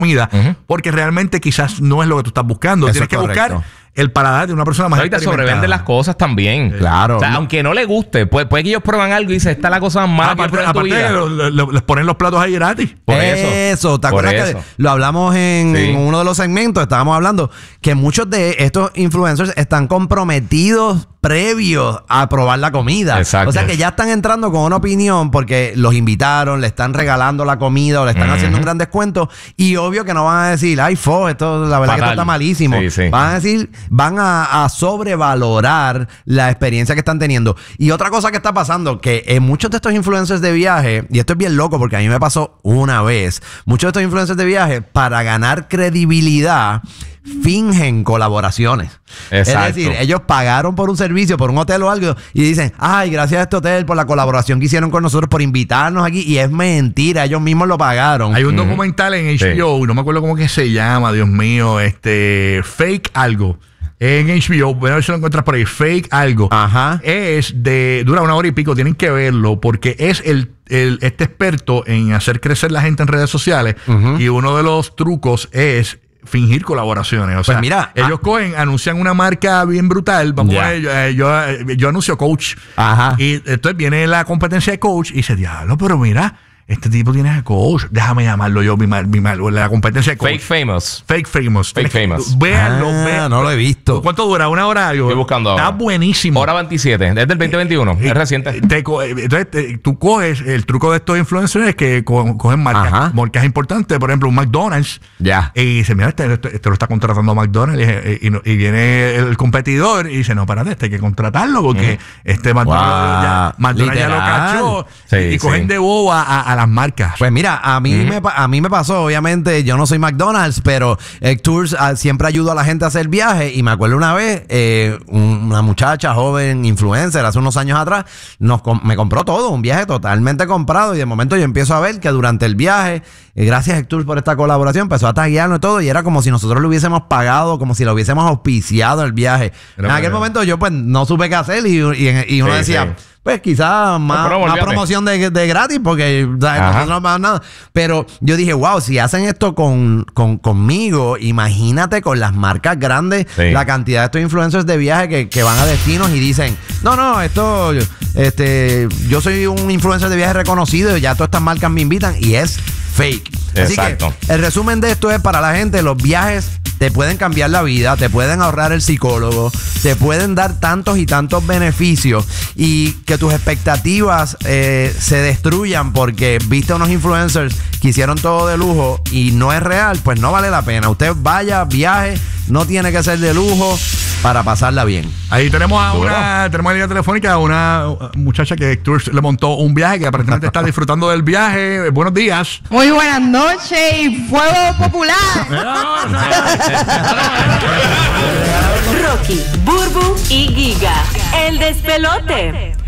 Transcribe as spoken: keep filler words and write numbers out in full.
comida, uh-huh. porque realmente quizás no es lo que tú estás buscando. Eso Tienes que correcto. buscar el paladar de una persona más ahorita sobrevenden las cosas también. Eh, claro. O sea, aunque no le guste, puede, puede que ellos prueban algo y dicen, esta es la cosa más mala aparte, que aparte de lo, lo, les ponen los platos ahí gratis. Por eso. Eso. ¿Te Por acuerdas eso. que lo hablamos en, sí. en uno de los segmentos? Estábamos hablando que muchos de estos influencers están comprometidos previos a probar la comida. Exacto. O sea que ya están entrando con una opinión porque los invitaron, le están regalando la comida o le están uh-huh. haciendo un gran descuento y obvio que no van a decir, ay, fo, esto la verdad Fatal. que esto está malísimo. Sí, sí. Van a decir, van a, a sobrevalorar la experiencia que están teniendo. Y otra cosa que está pasando, que en muchos de estos influencers de viaje, y esto es bien loco porque a mí me pasó una vez, muchos de estos influencers de viaje, para ganar credibilidad, fingen colaboraciones. Exacto. Es decir, ellos pagaron por un servicio, por un hotel o algo, y dicen, ay, gracias a este hotel por la colaboración que hicieron con nosotros, por invitarnos aquí, y es mentira, ellos mismos lo pagaron. Hay un uh-huh. documental en H B O, sí. no me acuerdo cómo que se llama, Dios mío, este, Fake Algo. En H B O, voy a ver si lo encuentras por ahí, Fake Algo. Ajá. Es de, dura una hora y pico, tienen que verlo, porque es el, el este experto en hacer crecer la gente en redes sociales, uh-huh. y uno de los trucos es fingir colaboraciones. O sea, pues mira, ellos ah, cogen, anuncian una marca bien brutal. Vamos yeah. a ver, yo, yo, yo anuncio Coach. Ajá. Y entonces viene la competencia de Coach y dice, diablo, pero mira, este tipo tiene a Coach. Déjame llamarlo yo, mi mal, mi mal, la competencia de Coach. Fake Famous. Fake Famous. Fake Famous. Véanlo, ah, véanlo. No lo he visto. ¿Cuánto dura? ¿Una hora? Yo, Estoy buscando ahora. Está buenísimo. Hora veintisiete. Es del veinte veintiuno. Eh, es reciente. Te, entonces, te, tú coges, el truco de estos influencers es que co- cogen marcas, marcas importantes, por ejemplo, un McDonald's. Ya. Y dice, mira, este, este, este lo está contratando McDonald's. Y, y, y viene el competidor y dice, no, espérate, este hay que contratarlo porque mm. este McDonald's, wow. ya, McDonald's ya lo cachó. Sí, y, y cogen sí. de bobo a, a, a las marcas. Pues mira, a mí, mm. me, a mí me pasó, obviamente, yo no soy McDonald's, pero eh, Tours uh, siempre ayuda a la gente a hacer viajes. Y me acuerdo una vez, eh, una muchacha joven, influencer, hace unos años atrás, nos me compró todo, un viaje totalmente comprado. Y de momento yo empiezo a ver que durante el viaje, eh, gracias Héctor por esta colaboración, empezó a taguearnos y todo. Y era como si nosotros lo hubiésemos pagado, como si lo hubiésemos auspiciado el viaje. Pero en aquel bueno. momento yo pues no supe qué hacer y, y, y uno sí, decía... Sí. Pues quizás más, no, más promoción de, de gratis porque nosotros no pagamos nada. Pero yo dije, wow, si hacen esto con, con conmigo, imagínate con las marcas grandes, sí. la cantidad de estos influencers de viaje que, que van a destinos y dicen, no, no, esto, este, yo soy un influencer de viaje reconocido y ya todas estas marcas me invitan y es fake. Exacto. Así que el resumen de esto es para la gente, los viajes te pueden cambiar la vida, te pueden ahorrar el psicólogo, te pueden dar tantos y tantos beneficios y que tus expectativas eh, se destruyan porque viste a unos influencers que hicieron todo de lujo y no es real, pues no vale la pena. Usted vaya, viaje, no tiene que ser de lujo para pasarla bien. Ahí tenemos a una, tenemos en línea telefónica a una muchacha que Tours le montó un viaje que aparentemente está disfrutando del viaje. Buenos días. Muy buenas noches y fuego popular. Rocky, Burbu y Giga, el despelote.